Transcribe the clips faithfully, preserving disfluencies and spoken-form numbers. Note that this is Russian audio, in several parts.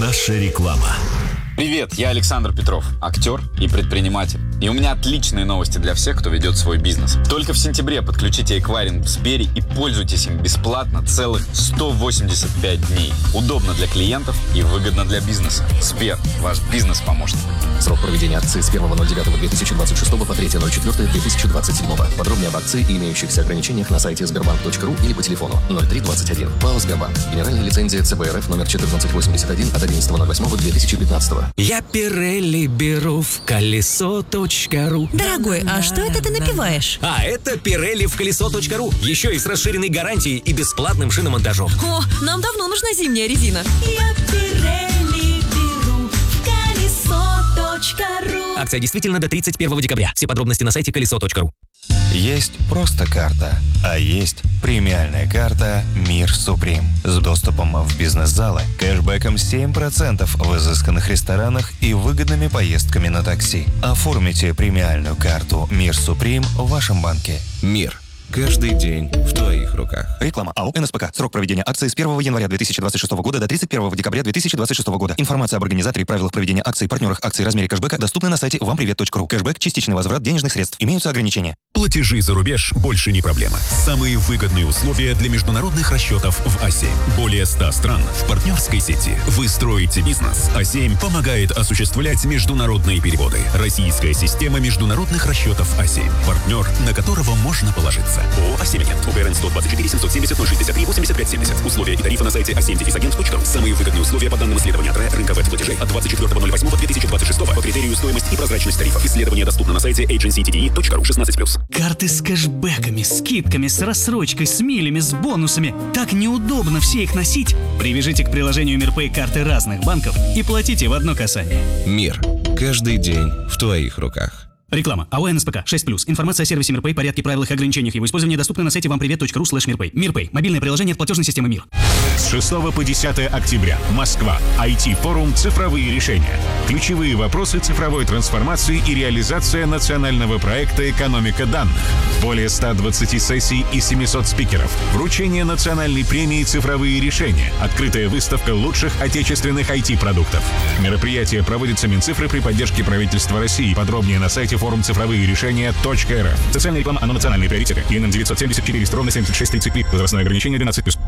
Наша реклама. Привет, я Александр Петров, актер и предприниматель. И у меня отличные новости для всех, кто ведет свой бизнес. Только в сентябре подключите эквайринг в Сбере и пользуйтесь им бесплатно целых сто восемьдесят пять дней. Удобно для клиентов и выгодно для бизнеса. Сбер, ваш бизнес-помощник. Срок проведения акции с первого ноль девятого две тысячи двадцать шестого по третьего ноль четвёртого две тысячи двадцать седьмого. Подробнее об акции и имеющихся ограничениях на сайте сбербанк точка ру или по телефону ноль три двадцать один. ПАО «Сбербанк». Генеральная лицензия ЦБ РФ номер четырнадцать восемьдесят один от одиннадцатого ноль восьмого две тысячи пятнадцатого. Я Пирелли беру в колесо точка ру. Дорогой, а что это ты напиваешь? А это Пирелли в колесо точка ру. Еще и с расширенной гарантией и бесплатным шиномонтажом. О, нам давно нужна зимняя резина. Я Пирелли беру в колесо точка ру. Акция действительно до тридцать первого декабря. Все подробности на сайте колесо точка ру. Есть просто карта, а есть премиальная карта «Мир Суприм» с доступом в бизнес-залы, кэшбэком семь процентов в изысканных ресторанах и выгодными поездками на такси. Оформите премиальную карту «Мир Суприм» в вашем банке. Мир. Каждый день в твоих руках. Реклама АО «НСПК». Срок проведения акции с первого января две тысячи двадцать шестого года до тридцать первого декабря две тысячи двадцать шестого года. Информация об организаторе и правилах проведения акций, партнерах акций, размере кэшбэка доступна на сайте вам привет точка ру. Кэшбэк – частичный возврат денежных средств. Имеются ограничения. Платежи за рубеж больше не проблема. Самые выгодные условия для международных расчетов в А семь. Более ста стран в партнерской сети. Вы строите бизнес. А семь помогает осуществлять международные переводы. Российская система международных расчетов А семь. Партнер, на которого можно положиться. ООО «А семь Агент». УГРН сто двадцать четыре семьсот семьдесят ноль шестьдесят три восемьдесят пять семьдесят. Условия и тарифы на сайте а семь агент точка ру. Самые выгодные условия по данным исследования АТРЭ рынка веб-платежей от двадцать четвёртого ноль восьмого две тысячи двадцать шестого по критерию стоимость и прозрачность тарифов. Исследование доступно на сайте эйдженси ти ди и точка ру. шестнадцать плюс. Карты с кэшбэками, скидками, с рассрочкой, с милями, с бонусами. Так неудобно все их носить. Привяжите к приложению МирПэй карты разных банков и платите в одно касание. Мир. Каждый день в твоих руках. Реклама. АО «НСПК». шесть плюс. Информация о сервисе МирПэй, порядке, правилах и ограничениях его использования доступна на сайте вам привет точка ру слэш мирпэй. МирПэй. Мобильное приложение от платежной системы Мир. С шестого по десятое октября. Москва. ай ти-форум «Цифровые решения». Ключевые вопросы цифровой трансформации и реализация национального проекта «Экономика данных». Более ста двадцати сессий и семисот спикеров. Вручение национальной премии «Цифровые решения». Открытая выставка лучших отечественных ай ти-продуктов. Мероприятие проводится Минцифры при поддержке правительства России. Подробнее на сайте форум цифровые решения точка эр эф. Социальная реклама, оно национальные приоритеты. ИНН девятьсот семьдесят четыреста ровно семьдесят шесть тридцать три. Возрастное ограничение двенадцать плюс.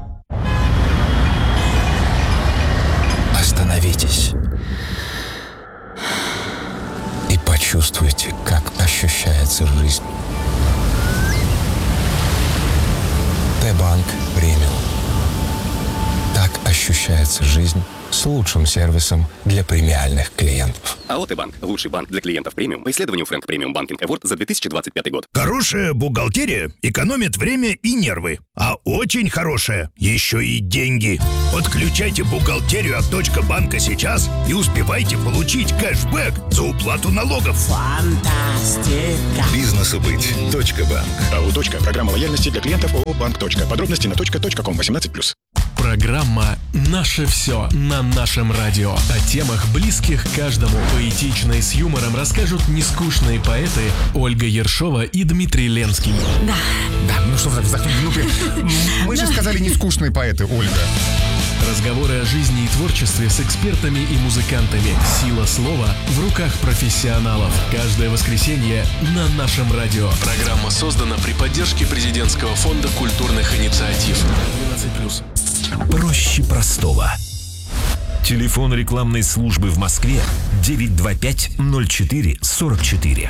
Остановитесь и почувствуйте, как ощущается жизнь. Т-банк премиум. Так ощущается жизнь с лучшим сервисом для премиальных клиентов. АО «Т-банк» – лучший банк для клиентов премиум по исследованию Фрэнк Премиум Банкинг Эворд за две тысячи двадцать пятый год. Хорошая бухгалтерия экономит время и нервы, а очень хорошая еще и деньги. Подключайте бухгалтерию от Точка банка сейчас и успевайте получить кэшбэк за уплату налогов. Фантастика! Бизнесу быть. Точка банк. АО «Точка». Программа лояльности для клиентов ООО «Банк. Точка». Подробности на точка точка ком. восемнадцать плюс. Программа «Наше все» на нашем радио. О темах, близких каждому. Поэтично и с юмором расскажут нескучные поэты Ольга Ершова и Дмитрий Ленский. Да. Да, ну что за глупые. Мы же сказали нескучные поэты, Ольга. Разговоры о жизни и творчестве с экспертами и музыкантами. Сила слова в руках профессионалов. Каждое воскресенье на нашем радио. Программа создана при поддержке президентского фонда культурных инициатив. двенадцать плюс. Проще простого. Телефон рекламной службы в Москве девять два пять ноль четыре сорок четыре.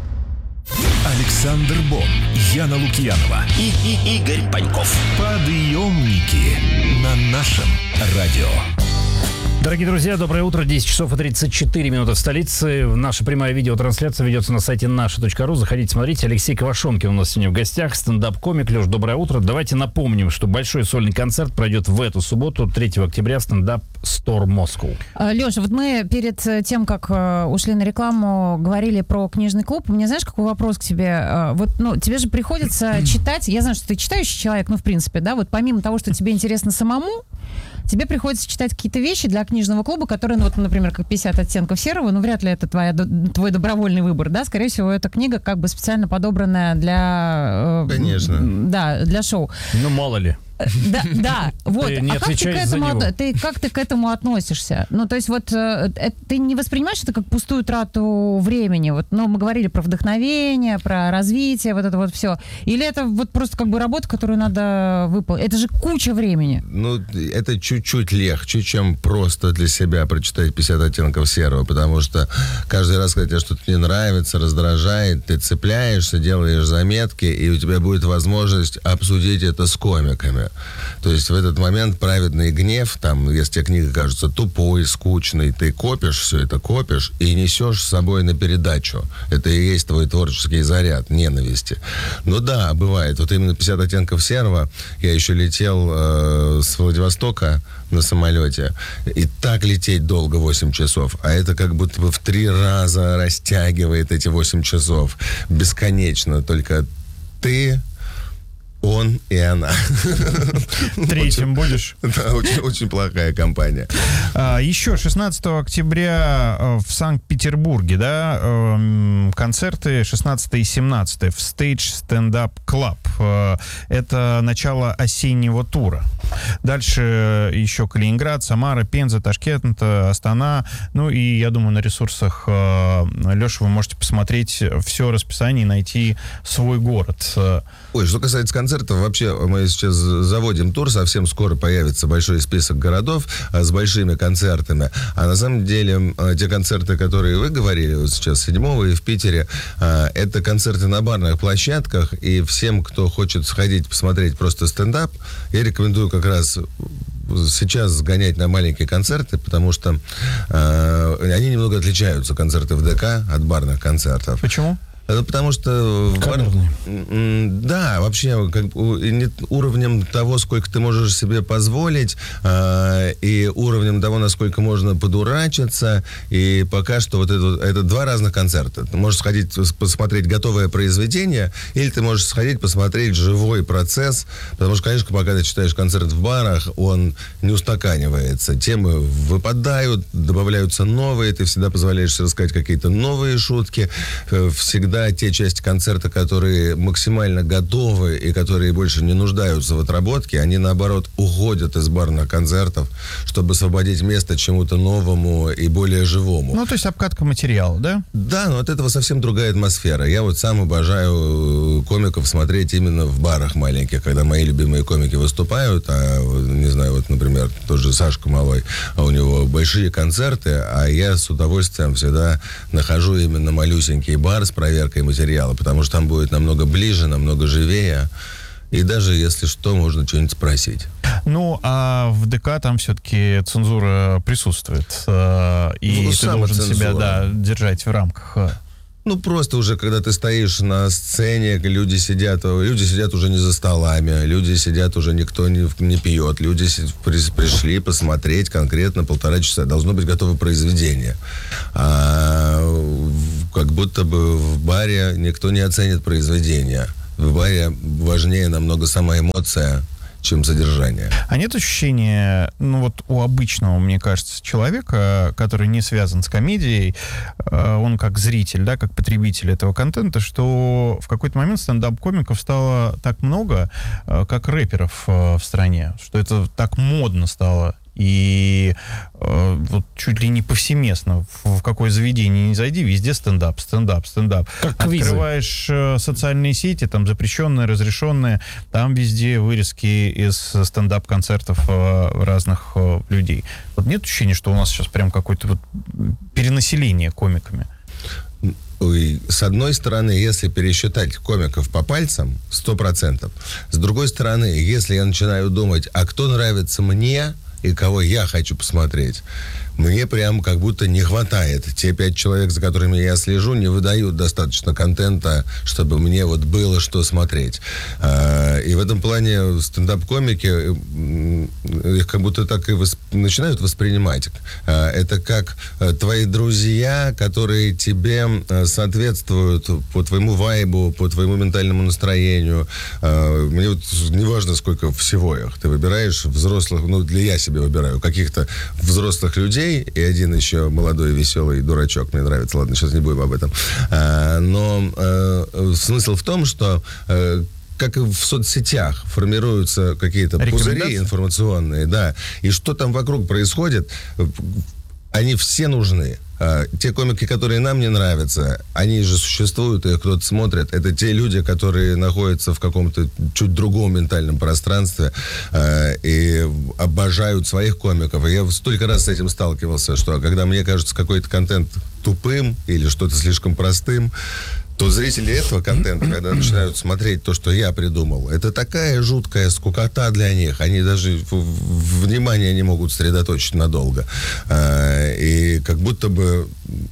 Александр Бон, Яна Лукьянова и, и Игорь Паньков. Подъемники на нашем радио. Дорогие друзья, доброе утро. десять часов и тридцать четыре минуты в столице. Наша прямая видеотрансляция ведется на сайте наша точка ру. Заходите, смотрите. Алексей Квашонкин у нас сегодня в гостях. Стендап-комик. Леш, доброе утро. Давайте напомним, что большой сольный концерт пройдет в эту субботу, третьего октября, в стендап Store Moscow. Леша, вот мы перед тем, как ушли на рекламу, говорили про книжный клуб. У меня, знаешь, какой вопрос к тебе? Вот, ну, тебе же приходится читать. Я знаю, что ты читающий человек, ну, в принципе, да, вот помимо того, что тебе интересно самому, тебе приходится читать какие-то вещи для книжного клуба, которые, ну, вот, например, как пятьдесят оттенков серого, ну, вряд ли это твоя, твой добровольный выбор, да? Скорее всего, эта книга как бы специально подобранная для... Конечно. Да, для шоу. Ну, мало ли. Да, да, вот. Ты не а как ты, к отвечаешь за этому, него. от- ты, как ты к этому относишься? Ну, то есть вот э, э, ты не воспринимаешь это как пустую трату времени? Вот, ну, мы говорили про вдохновение, про развитие, вот это вот все. Или это вот просто как бы работа, которую надо выполнить? Это же куча времени. Ну, это чуть-чуть легче, чем просто для себя прочитать пятьдесят оттенков серого, потому что каждый раз, когда тебе что-то не нравится, раздражает, ты цепляешься, делаешь заметки, и у тебя будет возможность обсудить это с комиками. То есть в этот момент праведный гнев, там, если тебе книга кажется тупой, скучной, ты копишь все это, копишь и несешь с собой на передачу. Это и есть твой творческий заряд ненависти. Ну да, бывает. Вот именно пятьдесят оттенков серого. Я еще летел э, с Владивостока на самолете. И так лететь долго, восемь часов. А это как будто бы в три раза растягивает эти восемь часов. Бесконечно. Только ты... Он и она. Третьим будешь? Да, очень, очень плохая компания. А, еще шестнадцатого октября э, в Санкт-Петербурге, да, э, концерты шестнадцатого и семнадцатого в Stage Stand Up Club. Э, это начало осеннего тура. Дальше еще Калининград, Самара, Пенза, Ташкент, Астана. Ну и, я думаю, на ресурсах э, Леши вы можете посмотреть все расписание и найти свой город. Ой, что касается концертов, вообще мы сейчас заводим тур, совсем скоро появится большой список городов а, с большими концертами. А на самом деле а, те концерты, которые вы говорили вот сейчас седьмого и в Питере, а, это концерты на барных площадках, и всем, кто хочет сходить посмотреть просто стендап, я рекомендую как раз сейчас сгонять на маленькие концерты, потому что э, они немного отличаются, концерты в ДК, от барных концертов. Почему? Ну, потому что... Да, вообще как, уровнем того, сколько ты можешь себе позволить, э, и уровнем того, насколько можно подурачиться, и пока что вот это, это два разных концерта. Ты можешь сходить посмотреть готовое произведение, или ты можешь сходить посмотреть живой процесс, потому что, конечно, пока ты читаешь концерт в барах, он не устаканивается. Темы выпадают, добавляются новые, ты всегда позволяешь себе рассказать какие-то новые шутки, всегда те части концерта, которые максимально готовы и которые больше не нуждаются в отработке, они, наоборот, уходят из барных концертов, чтобы освободить место чему-то новому и более живому. Ну, то есть обкатка материала, да? Да, но от этого совсем другая атмосфера. Я вот сам обожаю комиков смотреть именно в барах маленьких, когда мои любимые комики выступают, а, не знаю, вот, например, тот же Сашка Малой, а у него большие концерты, а я с удовольствием всегда нахожу именно малюсенький бар с проверкой материала, потому что там будет намного ближе, намного живее. И даже если что, можно что-нибудь спросить. Ну, а в ДК там все-таки цензура присутствует. Э, и Ну, ты должен самоцензура. себя, да, держать в рамках. Ну, просто уже, когда ты стоишь на сцене, люди сидят, люди сидят уже не за столами, люди сидят уже, никто не, не пьет, люди си- при- пришли посмотреть конкретно полтора часа. Должно быть готово произведение. А в- как будто бы в баре никто не оценит произведение. В баре важнее намного сама эмоция, чем содержание. А нет ощущения, ну вот у обычного, мне кажется, человека, который не связан с комедией, э, он как зритель, да, как потребитель этого контента, что в какой-то момент стендап-комиков стало так много, э, как рэперов э, в стране, что это так модно стало. И э, вот чуть ли не повсеместно, в, в какое заведение не зайди, везде стендап, стендап, стендап. Как квизы. Открываешь э, социальные сети, там запрещенные, разрешенные, там везде вырезки из стендап-концертов э, разных э, людей. Вот нет ощущения, что у нас сейчас прям какое-то вот перенаселение комиками? Ой, с одной стороны, если пересчитать комиков по пальцам, сто процентов. С другой стороны, если я начинаю думать, а кто нравится мне и кого я хочу посмотреть, мне прям как будто не хватает. Те пять человек, за которыми я слежу, не выдают достаточно контента, чтобы мне вот было что смотреть. И в этом плане стендап-комики их как будто так и восп... начинают воспринимать. Это как твои друзья, которые тебе соответствуют по твоему вайбу, по твоему ментальному настроению. Мне вот не важно, сколько всего их. Ты выбираешь взрослых, ну, для я себе выбираю, каких-то взрослых людей, и один еще молодой, веселый дурачок, мне нравится, ладно, сейчас не будем об этом. А, но а, смысл в том, что а, как и в соцсетях, формируются какие-то пузыри информационные, да, и что там вокруг происходит, они все нужны. Те комики, которые нам не нравятся, они же существуют, их кто-то смотрит. Это те люди, которые находятся в каком-то чуть другом ментальном пространстве э, и обожают своих комиков. И я столько раз с этим сталкивался, что когда мне кажется какой-то контент тупым или что-то слишком простым, то зрители этого контента, когда начинают смотреть то, что я придумал, это такая жуткая скукота для них. Они даже внимание не могут сосредоточить надолго. И как будто бы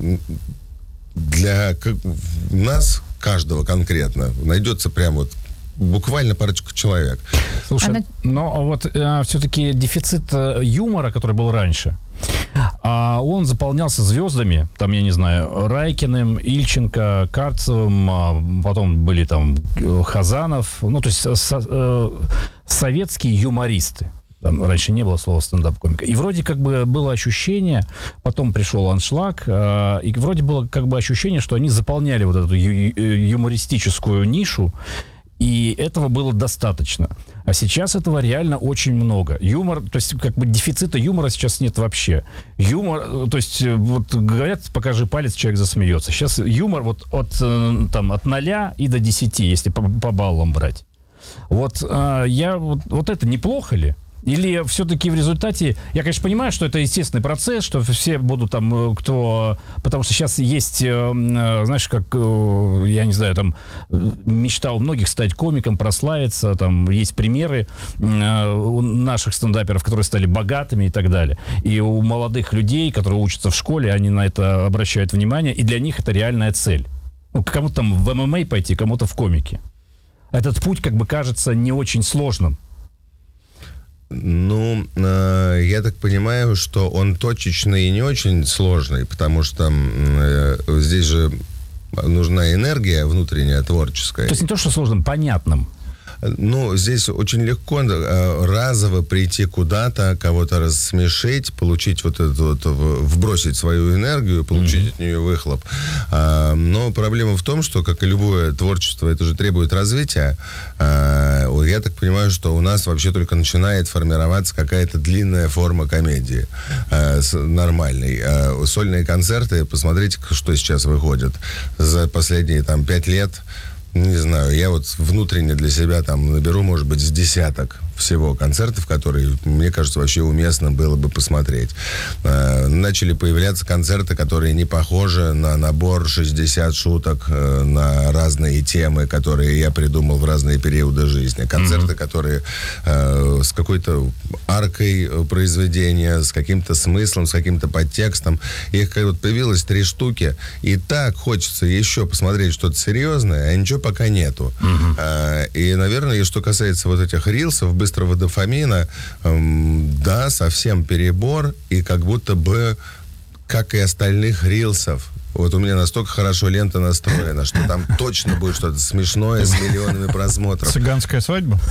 для нас, каждого конкретно, найдется прям вот буквально парочка человек. Слушай, Она... но вот э, все-таки дефицит э, юмора, который был раньше, а он заполнялся звездами, там, я не знаю, Райкиным, Ильченко, Карцевым, а потом были там Хазанов, ну, то есть со, э, советские юмористы. Там раньше не было слова стендап-комика. И вроде как бы было ощущение, потом пришел аншлаг, э, и вроде было как бы ощущение, что они заполняли вот эту ю- юмористическую нишу, и этого было достаточно. А сейчас этого реально очень много. Юмор, то есть как бы дефицита юмора сейчас нет вообще. Юмор, то есть вот говорят, покажи палец, человек засмеется. Сейчас юмор вот от, там, от ноля и до десяти, если по, по баллам брать. Вот, а, я, вот, вот это неплохо ли? Или все-таки в результате... Я, конечно, понимаю, что это естественный процесс, что все будут там, кто... Потому что сейчас есть, знаешь, как, я не знаю, там, мечта у многих стать комиком, прославиться, там, есть примеры у наших стендаперов, которые стали богатыми и так далее. И у молодых людей, которые учатся в школе, они на это обращают внимание, и для них это реальная цель. Ну, кому-то там в эм эм а пойти, кому-то в комики. Этот путь, как бы, кажется не очень сложным. Ну, э, я так понимаю, что он точечный и не очень сложный, потому что э, здесь же нужна энергия внутренняя, творческая. То есть не то, что сложным, понятным. Ну, здесь очень легко э, разово прийти куда-то, кого-то рассмешить, получить вот это вот, вбросить свою энергию, получить mm-hmm. от нее выхлоп. А, но проблема в том, что, как и любое творчество, это же требует развития. А, я так понимаю, что у нас вообще только начинает формироваться какая-то длинная форма комедии а, с, нормальной. А, сольные концерты, посмотрите, что сейчас выходит за последние там пять лет. Не знаю, я вот внутренне для себя там наберу, может быть, с десяток всего концертов, которые, мне кажется, вообще уместно было бы посмотреть. Э, начали появляться концерты, которые не похожи на набор шестьдесят шуток э, на разные темы, которые я придумал в разные периоды жизни. Концерты, mm-hmm. которые э, с какой-то аркой произведения, с каким-то смыслом, с каким-то подтекстом. Их как вот появилось три штуки, и так хочется еще посмотреть что-то серьезное, а ничего пока нету. Mm-hmm. Э, и, наверное, что касается вот этих рилсов, быстрого дофамина, эм, да, совсем перебор, и как будто бы, как и остальных рилсов, вот у меня настолько хорошо лента настроена, что там точно будет что-то смешное с миллионами просмотров. Цыганская свадьба?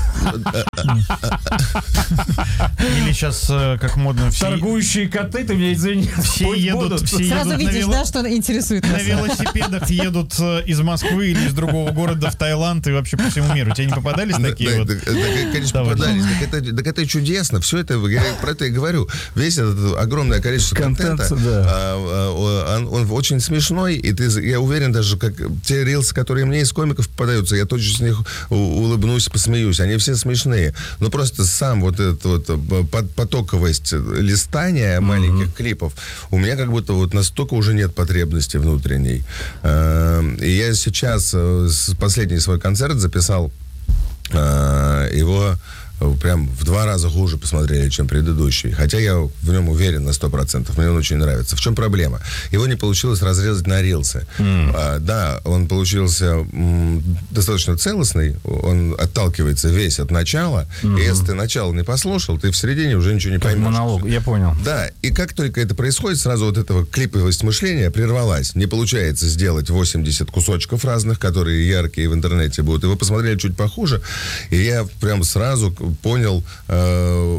Или сейчас, как модно, все... Торгующие коты, ты меня извини. Все едут... Сразу видишь, да, что интересует нас. На велосипедах едут из Москвы или из другого города в Таиланд и вообще по всему миру. Тебе не попадались такие вот? Конечно, попадались. Так это чудесно. Все это, я про это и говорю. Весь этот огромное количество контента, он очень смешной, и ты, я уверен, даже как те рилсы, которые мне из комиков попадаются, я точно с них улыбнусь, посмеюсь. Они все смешные. Но просто сам вот эта вот потоковость листания маленьких mm-hmm. клипов, у меня как будто вот настолько уже нет потребности внутренней. И я сейчас последний свой концерт записал, его прям в два раза хуже посмотрели, чем предыдущий. Хотя я в нем уверен на сто процентов. Мне он очень нравится. В чем проблема? Его не получилось разрезать на рилсы. Mm. А, да, он получился м, достаточно целостный. Он отталкивается весь от начала. Mm-hmm. И если ты начало не послушал, ты в середине уже ничего не как поймешь. Монолог, я понял. Да, и как только это происходит, сразу вот этого клиповость мышления прервалась. Не получается сделать восемьдесят кусочков разных, которые яркие в интернете будут. Его посмотрели чуть похуже. И я прям сразу понял, э,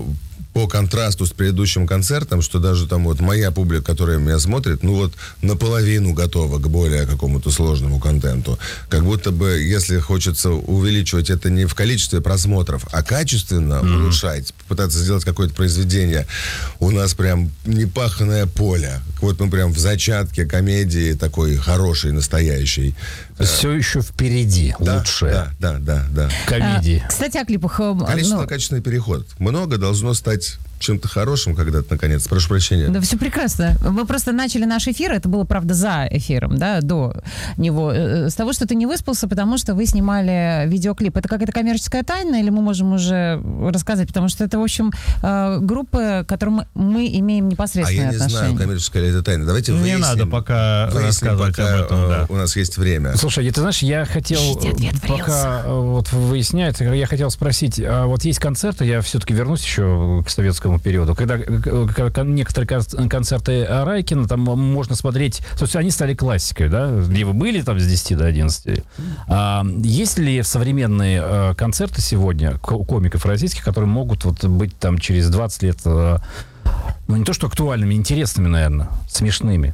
по контрасту с предыдущим концертом, что даже там вот моя публика, которая меня смотрит, ну вот наполовину готова к более какому-то сложному контенту. Как будто бы, если хочется увеличивать это не в количестве просмотров, а качественно mm-hmm. улучшать, попытаться сделать какое-то произведение, у нас прям непаханное поле. Вот мы прям в зачатке комедии такой хорошей, настоящей. Все еще впереди, да, лучшее. Да, да, да, да. Комедии. А, кстати, о клипах. Количественно-качественный ну... переход. Много должно стать чем-то хорошим когда-то, наконец. Прошу прощения. Да, все прекрасно. Мы просто начали наш эфир, это было, правда, за эфиром, да, до него, с того, что ты не выспался, потому что вы снимали видеоклип. Это какая-то коммерческая тайна, или мы можем уже рассказать? Потому что это, в общем, группы, к которым мы имеем непосредственное отношение. А я не отношение. знаю, коммерческая ли это тайна. Давайте не выясним. Не надо пока выясним, рассказывать пока об этом, да. У нас есть время. Слушай, ты знаешь, я хотел, пока вот выясняется, я хотел спросить, а вот есть концерты, я все-таки вернусь еще к советскому периоду, когда некоторые концерты Райкина, там можно смотреть, то есть они стали классикой, да, где вы были там с десяти до одиннадцати. А есть ли современные а, концерты сегодня комиков российских, которые могут вот быть там через двадцать лет, а, ну не то что актуальными, интересными, наверное, смешными?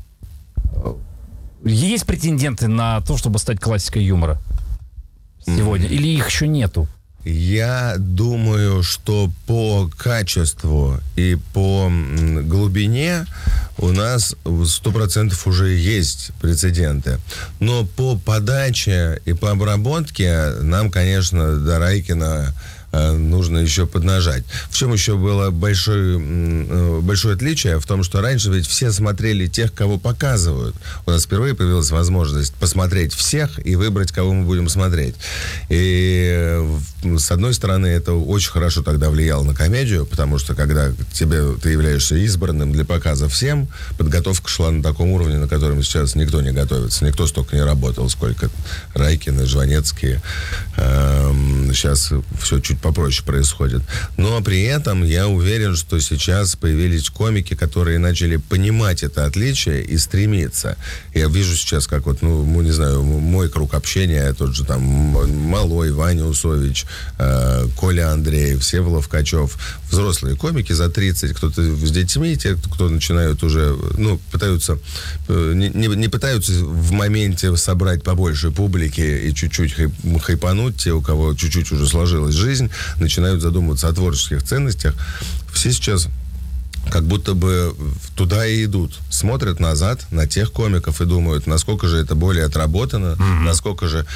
Есть претенденты на то, чтобы стать классикой юмора сегодня? Или их еще нету? Я думаю, что по качеству и по глубине у нас сто процентов уже есть прецеденты. Но по подаче и по обработке нам, конечно, до Райкина нужно еще поднажать. В чем еще было большое, большое отличие? В том, что раньше ведь все смотрели тех, кого показывают. У нас впервые появилась возможность посмотреть всех и выбрать, кого мы будем смотреть. И с одной стороны, это очень хорошо тогда влияло на комедию, потому что когда тебе, ты являешься избранным для показа всем, подготовка шла на таком уровне, на котором сейчас никто не готовится. Никто столько не работал, сколько Райкин и Жванецкий. Сейчас все чуть попроще происходит. Но при этом я уверен, что сейчас появились комики, которые начали понимать это отличие и стремиться. Я вижу сейчас, как вот, ну, не знаю, мой круг общения, тот же там Малой, Ваня Усович, э, Коля Андреев, Всеволод Ткачев, взрослые комики за тридцать, кто-то с детьми, те, кто начинают уже, ну, пытаются, не, не пытаются в моменте собрать побольше публики и чуть-чуть хайпануть, те, у кого чуть-чуть уже сложилась жизнь, начинают задумываться о творческих ценностях. Все сейчас как будто бы туда и идут. Смотрят назад на тех комиков и думают, насколько же это более отработано, mm-hmm. насколько же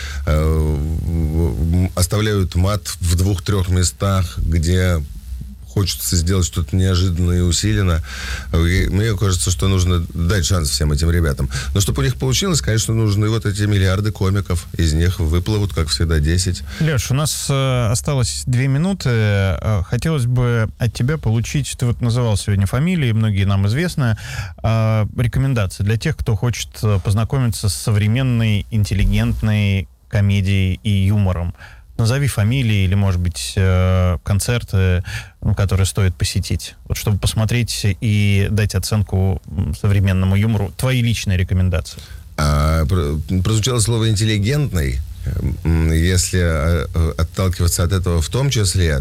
э, оставляют мат в двух-трех местах, где хочется сделать что-то неожиданное и усиленно. И мне кажется, что нужно дать шанс всем этим ребятам. Но чтобы у них получилось, конечно, нужны вот эти миллиарды комиков. Из них выплывут, как всегда, десять. Леш, у нас э, осталось две минуты. Э, хотелось бы от тебя получить, ты вот называл сегодня фамилии, многие нам известны, э, рекомендации для тех, кто хочет познакомиться с современной, интеллигентной комедией и юмором. Назови фамилии или, может быть, концерты, которые стоит посетить, вот, чтобы посмотреть и дать оценку современному юмору. Твои личные рекомендации. А, прозвучало слово «интеллигентный». Если отталкиваться от этого в том числе,